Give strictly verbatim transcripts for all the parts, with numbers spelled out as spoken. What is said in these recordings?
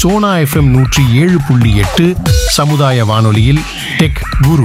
Sona FM நூற்றி ஏழு புள்ளி எட்டு சமுதாய வானொலியில் டெக் குரு.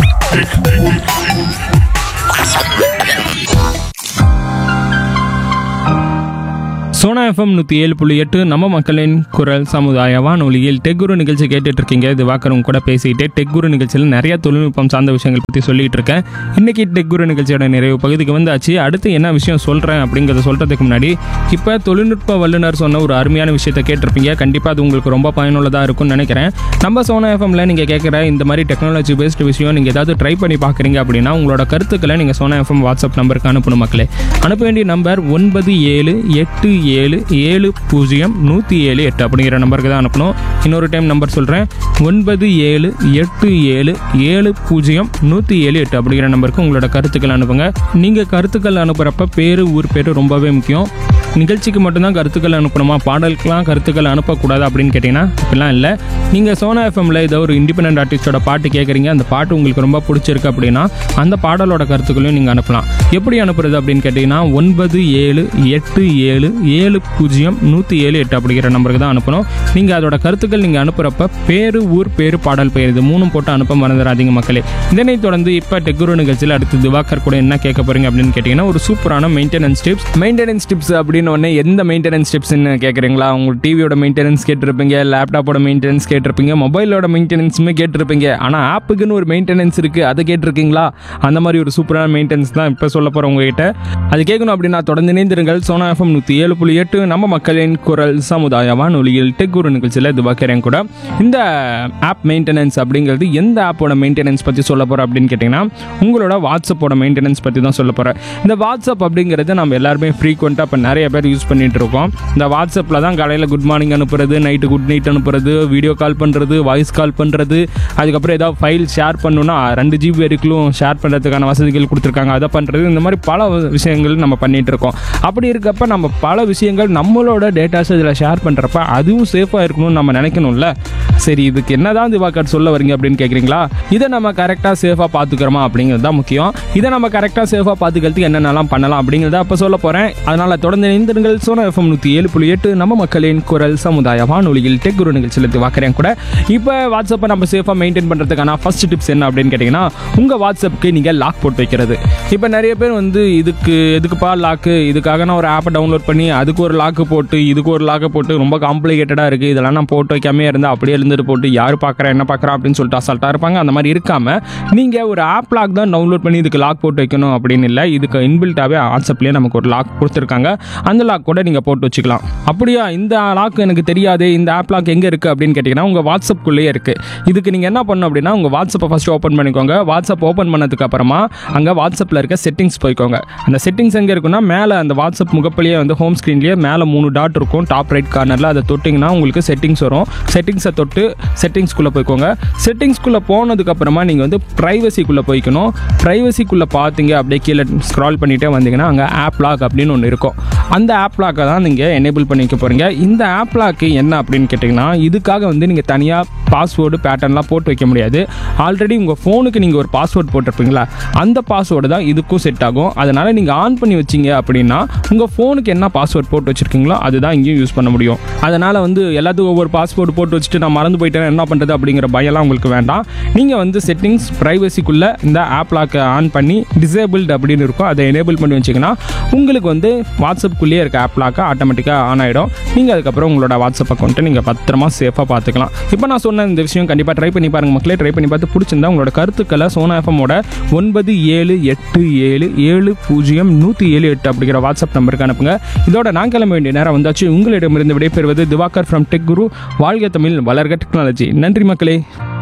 சோனா எஃப்எம் நூற்றி ஏழு புள்ளி எட்டு நம்ம மக்களின் குரல் சமுதாய வானொலியில் டெக் குரு நிகழ்ச்சி கேட்டுட்டு இருக்கீங்க. இது வாக்கரும் கூட பேசிட்டு டெக் குரு நிகழ்ச்சியில் நிறைய தொழில்நுட்பம் சார்ந்த விஷயங்கள் பற்றி சொல்லிட்டு இருக்கேன். இன்னைக்கு டெக் குரு நிகழ்ச்சியோட நிறைவு பகுதிக்கு வந்தாச்சு. அடுத்து என்ன விஷயம் சொல்கிறேன் அப்படிங்கிறத சொல்கிறதுக்கு முன்னாடி இப்போ தொழில்நுட்ப வல்லுநர் சொன்ன ஒரு அருமையான விஷயத்தை கேட்டிருப்பீங்க. கண்டிப்பாக அது உங்களுக்கு ரொம்ப பயனுள்ளதாக இருக்கும்னு நினைக்கிறேன். நம்ம சோனா எஃப்எம்ல நீங்கள் கேட்குற இந்த மாதிரி டெக்னாலஜி பேஸ்டு விஷயம் நீங்கள் ஏதாவது ட்ரை பண்ணி பார்க்குறீங்க அப்படின்னா உங்களோட கருத்துக்களை நீங்கள் சோனா எஃப்எம் வாட்ஸ்அப் நம்பருக்கு அனுப்பணும் மக்களே. அனுப்ப வேண்டிய நம்பர் ஒன்பது ஏழு எட்டு ஏழு ஏழு பூஜ்ஜியம் நூற்றி ஏழு எட்டு அப்படிங்கிற நம்பருக்கு தான் அனுப்பணும். இன்னொரு டைம் நம்பர் சொல்கிறேன், ஒன்பது ஏழு எட்டு ஏழு ஏழு பூஜ்ஜியம் நூற்றி ஏழு எட்டு அப்படிங்கிற நம்பருக்கு உங்களோட கருத்துக்கள் அனுப்புங்க. நீங்கள் கருத்துக்கள் அனுப்புகிறப்ப பேர் ஊர் பேர் ரொம்பவே முக்கியம். நிகழ்ச்சிக்கு மட்டும்தான் கருத்துக்கள் அனுப்பணுமா, பாடலுக்கெலாம் கருத்துக்கள் அனுப்பக்கூடாது அப்படின்னு கேட்டிங்கன்னா இப்படிலாம் இல்லை. நீங்கள் சோனா எஃப்எம்ல ஏதோ ஒரு இண்டிபெண்டன்ட் ஆர்டிஸ்டோட பாட்டு கேட்குறீங்க, அந்த பாட்டு உங்களுக்கு ரொம்ப பிடிச்சிருக்கு அப்படின்னா அந்த பாடலோட கருத்துக்களையும் நீங்கள் அனுப்பலாம். எப்படி அனுப்புறது அப்படின்னு கேட்டிங்கன்னா ஒன்பது ஏழு எட்டு ஏழு ஏழு பூஜ்ஜியம் நூற்றி ஏழு எட்டு அப்படிங்கிற நம்பருக்கு தான் அனுப்பணும். நீங்கள் அதோட கருத்துக்கள் நீங்கள் அனுப்புகிறப்ப பேரு ஊர் பேரு பாடல் பெயர் இது மூணும் போட்டு அனுப்ப மறந்துடாதீங்க மக்களே. இதனைத் தொடர்ந்து இப்போ டெக்குரு நிகழ்ச்சியில் அடுத்து திவாகர் கூட என்ன கேட்க போகிறீங்க அப்படின்னு கேட்டிங்கன்னா ஒரு சூப்பரான மெயின்டெனன்ஸ் டிப்ஸ். மெயின்டெனன்ஸ் டிப்ஸ் அப்படின்னு உடனே எந்த மெயின்டெனன்ஸ் டிப்ஸ்ன்னு கேட்குறீங்களா? உங்கள் டிவியோட மெயின்டெனன்ஸ் கேட்டிருப்பீங்க, லேப்டாப்போட மெயின்டெனன்ஸ் கேட்டிருப்பீங்க, மொபைலோட மெயின்டெனன்ஸுமே கேட்டிருப்பீங்க. ஆனால் ஆப்புக்குன்னு ஒரு மெயின்டெனன்ஸ் இருக்குது, அதை கேட்டிருக்கீங்களா? அந்த மாதிரி ஒரு சூப்பரான மெயின்டெனன்ஸ் தான் இப்போ சொல்ல போகிறேன் உங்ககிட்ட. அது கேட்கணும் அப்படின்னா தொடர்ந்து இணைந்திருங்கள். சோனா எஃப்எம் நூற்றி ஏழு புள்ளி எட்டு நம்ம மக்களின் குரல் சமுதாய வானொலியில் டெக் குரு நிகழ்ச்சியில் இது பார்க்குறேன் கூட. இந்த ஆப் மெயின்டெனன்ஸ் அப்படிங்கிறது எந்த ஆப்போட மெயின்டெனன்ஸ் பற்றி சொல்ல போகிறேன் அப்படின்னு கேட்டிங்கன்னா உங்களோட வாட்ஸ்அப்போட மெயின்டெனன்ஸ் பற்றி தான் சொல்ல போகிறேன். இந்த வாட்ஸ்அப் அப்படிங்கிறது நம்ம எல்லாருமே ஃப்ரீக்வெண்ட்டாக இப்போ நிறைய பேர் யூஸ் பண்ணிட்டு இருக்கோம். இந்த வாட்ஸ்அப்பில் தான் காலையில் குட் மார்னிங் அனுப்புறது, நைட்டு குட் நைட் அனுப்புறது, வீடியோ கால் பண்ணுறது, வாய்ஸ் கால் பண்ணுறது, அதுக்கப்புறம் ஏதாவது ஃபைல் ஷேர் பண்ணணும்னா ரெண்டு ஜிபி வரைக்கும் ஷேர் பண்ணுறதுக்கான வசதிகள் கொடுத்துருக்காங்க, அதை பண்ணுறது. இந்த மாதிரி பல விஷயங்கள் நம்ம பண்ணிகிட்டு இருக்கோம். அப்படி இருக்கப்ப நம்ம பல விஷயங்கள் நம்மளோட டேட்டாஸ் இதில் ஷேர் பண்ணுறப்ப அதுவும் சேஃபாக இருக்கணும்னு நம்ம நினைக்கணும்ல. சரி, இதுக்கு என்னதான் திவாகர் சொல்ல வரீங்க அப்படின்னு கேட்குறீங்களா? இதை நம்ம கரெக்டாக சேஃபாக பார்த்துக்கிறோமா அப்படிங்கிறது தான் முக்கியம். இதை நம்ம கரெக்டாக சேஃபாக பார்த்துக்கிறதுக்கு என்னென்னலாம் பண்ணலாம் அப்படிங்கிறத அப்போ சொல்ல போகிறேன். அதனால் தொடர்ந்து இணைந்திருங்கள். சோனா எஃப்எம் நூற்றி ஏழு புள்ளி எட்டு நம்ம மக்களின் குரல் சமுதாய வானொலியில் டெக் குரு நிகழ்ச்சியில் திவாகரேன் கூட. இப்போ வாட்ஸ்அப்பை நம்ம சேஃபாக மெயின்டைன் பண்ணுறதுக்கான ஃபர்ஸ்ட் டிப்ஸ் என்ன அப்படின்னு கேட்டிங்கன்னா உங்கள் வாட்ஸ்அப்புக்கு நீங்கள் லாக் போட்டு வைக்கிறது. இப்போ நிறைய பேர் வந்து இதுக்கு எதுக்குப்பா லாக்கு, இதுக்காக நான் ஒரு ஆப்பை டவுன்லோட் பண்ணி அதுக்கு ஒரு லாக்கு போட்டு இதுக்கு ஒரு லாக்கு போட்டு ரொம்ப காம்ப்ளிகேட்டடாக இருக்குது, இதெல்லாம் நான் போட்டு வைக்காமே இருந்தால் அப்படியே இருந்துட்டு போட்டு யார் பார்க்குறா என்ன பார்க்குறா அப்படின்னு சொல்லிட்டு அசால்ட்டாக இருப்பாங்க. அந்த மாதிரி இருக்காமல் நீங்கள் ஒரு ஆப் லாக் தான் டவுன்லோட் பண்ணி இதுக்கு லாக் போட்டு வைக்கணும் அப்படின்னு இல்லை. இதுக்கு இன்பில்ட்டாகவே வாட்ஸ்அப்லேயே நமக்கு ஒரு லாக் கொடுத்துருக்காங்க. அந்த லாக் கூட நீங்கள் போட்டு வச்சுக்கலாம். அப்படியா, இந்த லாக் எனக்கு தெரியாது, இந்த ஆப் லாக் எங்கே இருக்குது அப்படின்னு கேட்டிங்கன்னா உங்கள் வாட்ஸ்அப்புக்குள்ளேயே இருக்குது. இதுக்கு நீங்கள் என்ன பண்ணணும் அப்படின்னா உங்கள் வாட்ஸ்அப்பை ஃபஸ்ட்டு ஓப்பன் பண்ணிக்கோங்க. வாட்ஸ்அப் ஓப்பன் பண்ணதுக்கு அப்புறமா அங்கே வாட்ஸ்அப்பில் இருக்க செட்டிங்ஸ் போய்க்கோங்க. அந்த செட்டிங்ஸ் எங்கே இருக்குன்னா மேலே அந்த வாட்ஸ்அப் முகப்பிலேயே வந்து ஹோம் ஸ்க்ரீன்லேயே மேலே மூணு டாட் இருக்கும் டாப் ரைட் கார்னரில். அதை தொட்டிங்கன்னா உங்களுக்கு செட்டிங்ஸ் வரும். செட்டிங்ஸை தொட்டு செட்டிங்ஸ்குள்ளே போய்க்கோங்க. செட்டிங்ஸ்குள்ளே போனதுக்கப்புறமா நீங்கள் வந்து ப்ரைவசிக்குள்ளே போய்க்கணும். ப்ரைவசிக்குள்ளே பார்த்தீங்க அப்படியே கீழே ஸ்க்ரால் பண்ணிகிட்டே வந்தீங்கன்னா அங்கே ஆப் லாக் அப்படின்னு ஒன்று இருக்கும். அந்த ஆப் லாக்கை தான் நீங்கள் எனேபிள் பண்ணிக்க போகிறீங்க. இந்த ஆப் லாக்கு என்ன அப்படின்னு கேட்டிங்கன்னா இதுக்காக வந்து நீங்கள் தனியாக பாஸ்வேர்டு பேட்டர்ன்லாம் போட்டு வைக்க முடியாது. ஆல்ரெடி உங்கள் ஃபோனுக்கு நீங்கள் ஒரு பாஸ்வேர்டு போட்டிருப்பீங்களா, அந்த பாஸ்வேர்டு தான் இதுக்கும் செட் ஆகும். அதனால் நீங்கள் ஆன் பண்ணி வச்சிங்க அப்படின்னா உங்கள் ஃபோனுக்கு என்ன பாஸ்வேர்டு போட்டு வச்சுருக்கீங்களோ அதுதான் இங்கேயும் யூஸ் பண்ண முடியும். அதனால் வந்து எல்லாத்துக்கும் ஒவ்வொரு பாஸ்வேர்டு போட்டு வச்சுட்டு நான் மறந்து போயிட்டேன் என்ன பண்ணுறது அப்படிங்கிற பயம்லாம் உங்களுக்கு வேண்டாம். நீங்கள் வந்து செட்டிங்ஸ் ப்ரைவசிக்குள்ளே இந்த ஆப் லாக்கை ஆன் பண்ணி டிசேபிள்டு அப்படின்னு இருக்கும், அதை எனேபிள் பண்ணி வச்சிங்கன்னா உங்களுக்கு வந்து வாட்ஸ்அப்புக்குள்ளேயே இருக்க ஆப் லாக்கை ஆட்டோமேட்டிக்காக ஆன் ஆகிடும். நீங்கள் அதுக்கப்புறம் உங்களோட வாட்ஸ்அப் அக்கௌண்ட்டை நீங்கள் பத்திரமா சேஃபாக பார்த்துக்கலாம். இப்போ நான் சொன்ன இந்த விஷயம் கண்டிப்பாக ட்ரை பண்ணி பாருங்கள் மக்களே. ட்ரை பண்ணி பார்த்து பிடிச்சிருந்தா உங்களோட கருத்துக்களை சோனா எஃப்எம்மோட ஒன்பது ஏழு எட்டு ஏழு ஏழு பூஜ்ஜியம் நூற்றி ஏழு எட்டு அப்படிங்கிற வாட்ஸ்அப் நம்பருக்கு அனுப்புங்க. இதோட நான் கிளம்ப வேண்டிய நேரம் வந்தாச்சு. உங்களிடமிருந்து விடைபெறுவது திவாகர் ஃப்ரம் டெக் குரு. வாழ்க தமிழ், வளர்க டெக்னாலஜி. நன்றி மக்களே.